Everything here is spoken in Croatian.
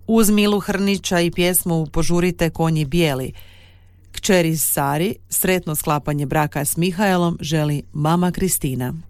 Uz Milu Hrnića i pjesmu Požurite konji bijeli. Kćeri Sari sretno sklapanje braka s Mihaelom želi mama Kristina.